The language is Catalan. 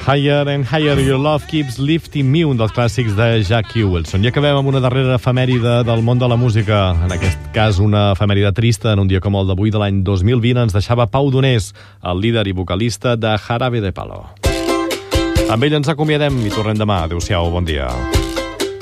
Higher and Higher Your Love Keeps Lifting Me, un dels clàssics de Jackie Wilson. I acabem amb una darrera efemèride del món de la música, en aquest cas una efemèride trista. En un dia com el d'avui de l'any 2020 ens deixava Pau Donés, el líder i vocalista de Jarabe de Palo. Amb ell ens acomiadem i tornem demà. Adéu-siau, bon dia.